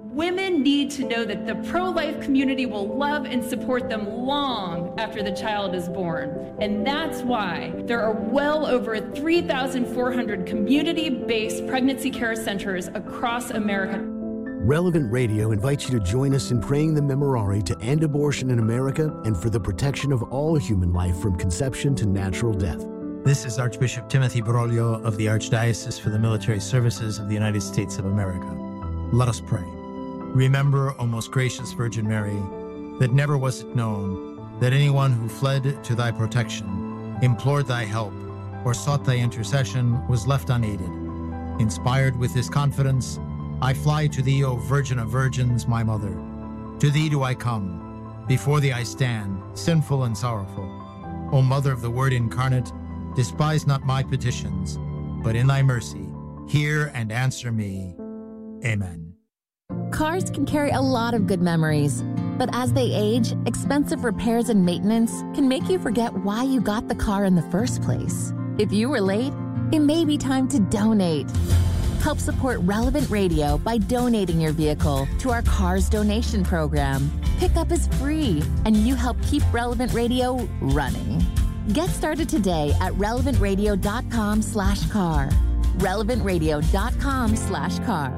Women need to know that the pro-life community will love and support them long after the child is born. And that's why there are well over 3,400 community-based pregnancy care centers across America. Relevant Radio invites you to join us in praying the Memorare to end abortion in America and for the protection of all human life from conception to natural death. This is Archbishop Timothy Broglio of the Archdiocese for the Military Services of the United States of America. Let us pray. Remember, O most gracious Virgin Mary, that never was it known that anyone who fled to thy protection, implored thy help, or sought thy intercession was left unaided. Inspired with this confidence, I fly to thee, O Virgin of Virgins, my Mother. To thee do I come. Before thee I stand, sinful and sorrowful. O Mother of the Word incarnate, despise not my petitions, but in thy mercy, hear and answer me. Amen. Cars can carry a lot of good memories, but as they age, expensive repairs and maintenance can make you forget why you got the car in the first place. If you were late, it may be time to donate. Help support Relevant Radio by donating your vehicle to our Cars donation program. Pickup is free, and you help keep Relevant Radio running. Get started today at relevantradio.com/car. relevantradio.com/car.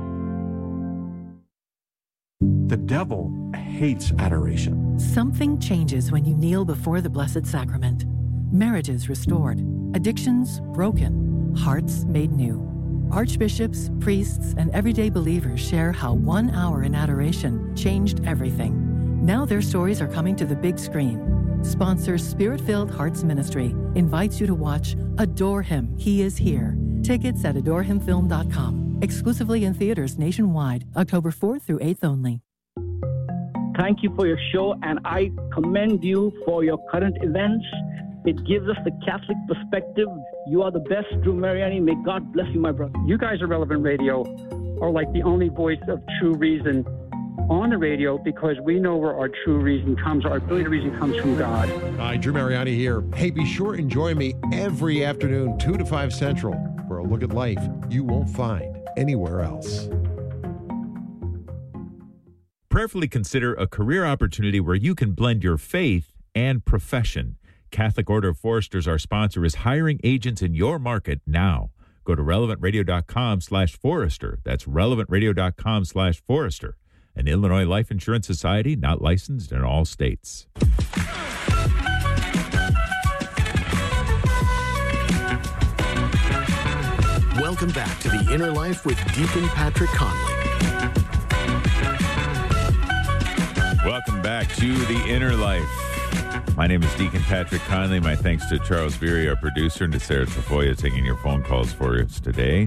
The devil hates adoration. Something changes when you kneel before the Blessed Sacrament. Marriages restored, addictions broken, hearts made new. Archbishops, priests, and everyday believers share how 1 hour in adoration changed everything. Now their stories are coming to the big screen. Sponsor Spirit-Filled Hearts Ministry invites you to watch Adore Him, He Is Here. Tickets at adorehimfilm.com. Exclusively in theaters nationwide, October 4th through 8th only. Thank you for your show, and I commend you for your current events. It gives us the Catholic perspective. You are the best, Drew Mariani. May God bless you, my brother. You guys at Relevant Radio are like the only voice of true reason on the radio, because we know where our true reason comes. Our ability to reason comes from God. Hi, Drew Mariani here. Hey, be sure and join me every afternoon, 2 to 5 Central, for a look at life you won't find anywhere else. Prayerfully consider a career opportunity where you can blend your faith and profession. Catholic Order of Foresters, our sponsor, is hiring agents in your market now. Go to relevantradio.com/forester. That's relevantradio.com/forester. An Illinois Life Insurance Society, not licensed in all states. Welcome back to The Inner Life with Deacon Patrick Conley. Welcome back to The Inner Life. My name is Deacon Patrick Conley. My thanks to Charles Beery, our producer, and to Sarah Tafoya taking your phone calls for us today.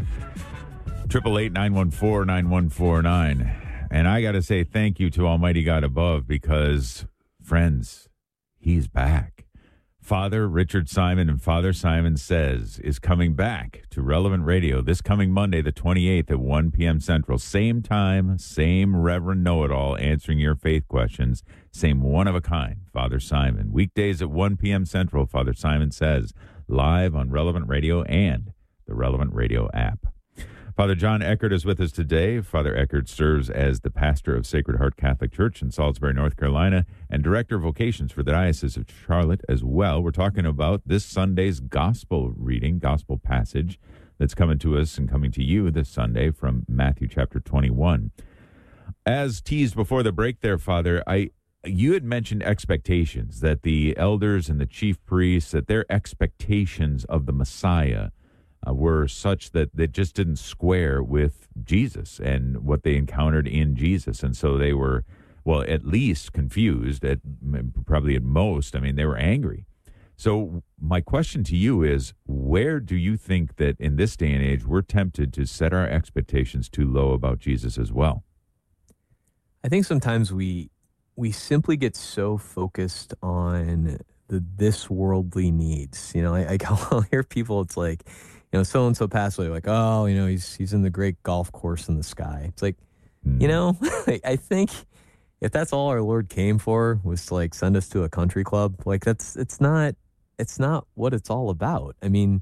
888-914-9149. And I got to say thank you to Almighty God above, because, friends, He's back. Father Richard Simon and Father Simon Says is coming back to Relevant Radio this coming Monday, the 28th at 1 p.m. Central. Same time, same Reverend Know-It-All answering your faith questions. Same one-of-a-kind, Father Simon. Weekdays at 1 p.m. Central, Father Simon Says, live on Relevant Radio and the Relevant Radio app. Father John Eckert is with us today. Father Eckert serves as the pastor of Sacred Heart Catholic Church in Salisbury, North Carolina, and director of vocations for the Diocese of Charlotte as well. We're talking about this Sunday's gospel reading, gospel passage that's coming to us and coming to you this Sunday from Matthew chapter 21. As teased before the break there, Father, you had mentioned expectations, that the elders and the chief priests, that their expectations of the Messiah were such that they just didn't square with Jesus and what they encountered in Jesus. And so they were, well, at least confused, probably at most, I mean, they were angry. So my question to you is, where do you think that in this day and age we're tempted to set our expectations too low about Jesus as well? I think sometimes we simply get so focused on this worldly needs. You know, I'll hear people, it's like, you know, so-and-so passed away, like, oh, you know, he's in the great golf course in the sky. It's like, you know, I think if that's all our Lord came for, was to like send us to a country club, like it's not what it's all about. I mean,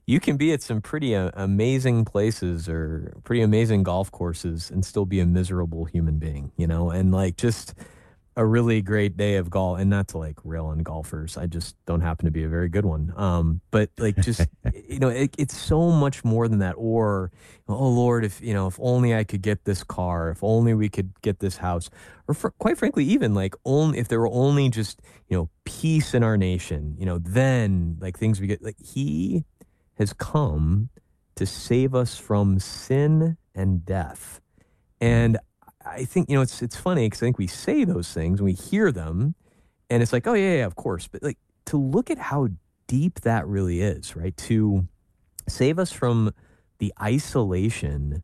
you can be at some pretty amazing places or pretty amazing golf courses and still be a miserable human being, and like just a really great day of golf, and not to like rail on golfers. I just don't happen to be a very good one. But like just, it's so much more than that. Or, oh Lord, if only I could get this car, if only we could get this house, or quite frankly, even like only if there were only just, peace in our nation, then like things we get, like he has come to save us from sin and death. And I think, it's funny because I think we say those things and we hear them and it's like, oh yeah, of course. But like to look at how deep that really is, right? To save us from the isolation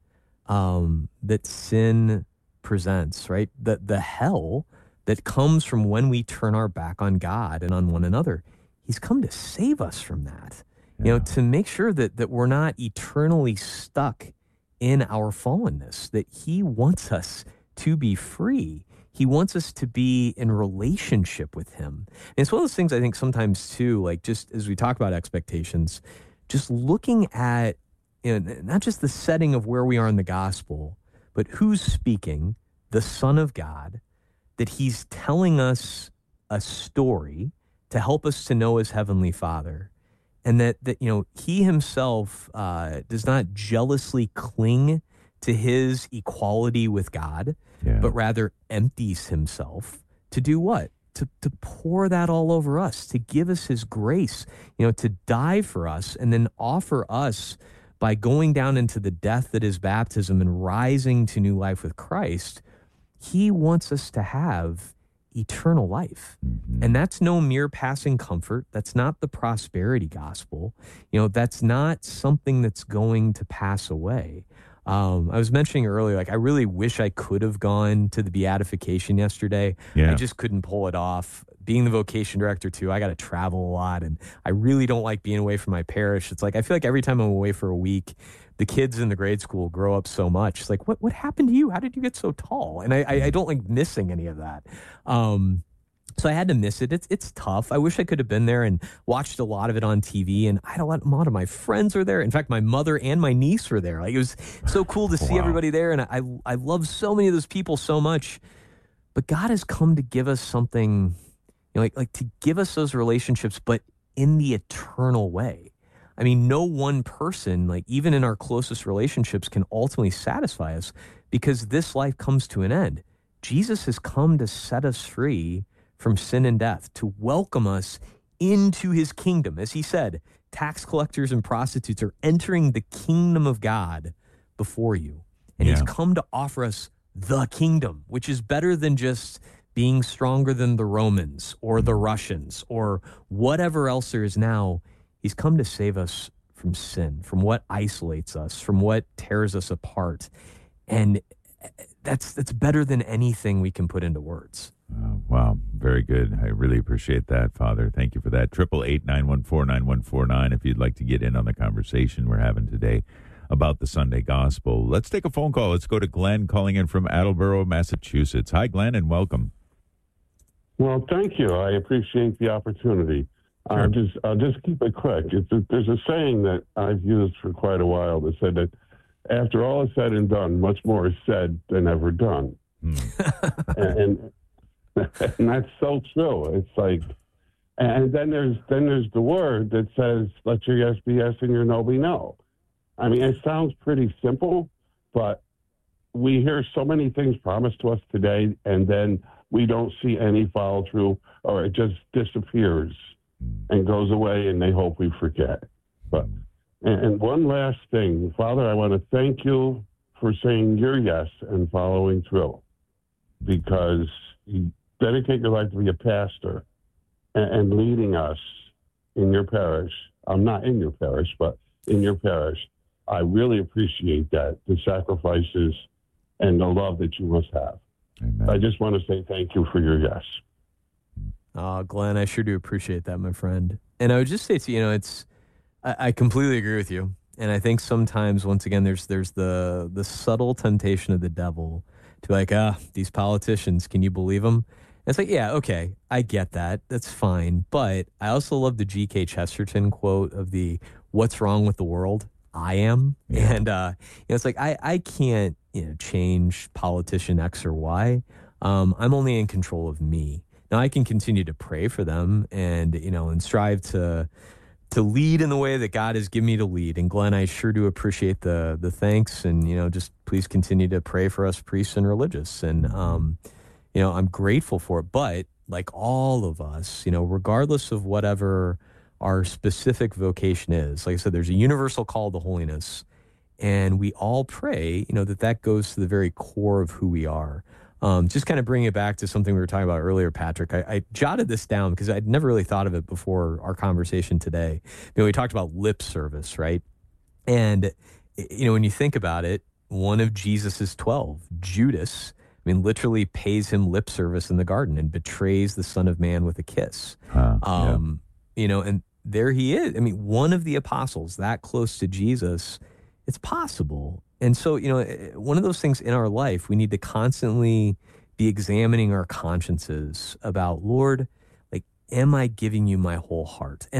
that sin presents, right? The hell that comes from when we turn our back on God and on one another. He's come to save us from that, to make sure that we're not eternally stuck in our fallenness, that he wants us to be free. He wants us to be in relationship with him. And it's one of those things I think sometimes too, like just as we talk about expectations, just looking at, not just the setting of where we are in the gospel, but who's speaking, the Son of God, that he's telling us a story to help us to know his heavenly Father. And that he himself does not jealously cling to his equality with God, but rather empties himself to do what? To pour that all over us, to give us his grace, to die for us and then offer us by going down into the death that is baptism and rising to new life with Christ. He wants us to have eternal life. And that's no mere passing comfort. That's not the prosperity gospel. That's not something that's going to pass away. I was mentioning earlier, like I really wish I could have gone to the beatification yesterday. I just couldn't pull it off. Being the vocation director too, I got to travel a lot and I really don't like being away from my parish. It's like, I feel like every time I'm away for a week, the kids in the grade school grow up so much. It's like, what happened to you? How did you get so tall? And I don't like missing any of that. So I had to miss it. It's tough. I wish I could have been there and watched a lot of it on TV. And I had a lot of my friends were there. In fact, my mother and my niece were there. Like it was so cool to see everybody there. And I love so many of those people so much. But God has come to give us something, like to give us those relationships, but in the eternal way. I mean, no one person, like even in our closest relationships, can ultimately satisfy us because this life comes to an end. Jesus has come to set us free from sin and death, to welcome us into his kingdom. As he said, tax collectors and prostitutes are entering the kingdom of God before you. And he's come to offer us the kingdom, which is better than just being stronger than the Romans or the Russians or whatever else there is now. He's come to save us from sin, from what isolates us, from what tears us apart. And that's better than anything we can put into words. Wow. Very good. I really appreciate that, Father. Thank you for that. 888-914-9149 if you'd like to get in on the conversation we're having today about the Sunday Gospel. Let's take a phone call. Let's go to Glenn calling in from Attleboro, Massachusetts. Hi, Glenn, and welcome. Well, thank you. I appreciate the opportunity. Sure. I'll just keep it quick. There's a saying that I've used for quite a while that said that after all is said and done, much more is said than ever done. and that's so true. It's like, and then there's the word that says, let your yes be yes and your no be no. I mean, it sounds pretty simple, but we hear so many things promised to us today, and then we don't see any follow through, or it just disappears and goes away, and they hope we forget. But and one last thing, Father, I want to thank you for saying your yes and following through, because you dedicate your life to be a pastor and leading us in your parish. I'm not in your parish, but in your parish. I really appreciate that, the sacrifices and the love that you must have. Amen. I just want to say thank you for your yes. Glenn, I sure do appreciate that, my friend. And I would just say to you, I completely agree with you. And I think sometimes, once again, there's the subtle temptation of the devil to be like, these politicians, can you believe them? And it's like, yeah, okay, I get that. That's fine. But I also love the G.K. Chesterton quote of what's wrong with the world? I am. Yeah. And, it's like, I can't, change politician X or Y. I'm only in control of me. Now I can continue to pray for them and, and strive to lead in the way that God has given me to lead. And Glenn, I sure do appreciate the thanks, and, just please continue to pray for us priests and religious. And, I'm grateful for it. But like all of us, regardless of whatever our specific vocation is, like I said, there's a universal call to holiness, and we all pray, that goes to the very core of who we are. Just kind of bringing it back to something we were talking about earlier, Patrick, I jotted this down because I'd never really thought of it before our conversation today. We talked about lip service, right? And, when you think about it, one of Jesus's 12, Judas, literally pays him lip service in the garden and betrays the Son of Man with a kiss. And there he is. One of the apostles that close to Jesus, it's possible. And so, one of those things in our life, we need to constantly be examining our consciences about, Lord, like, am I giving you my whole heart?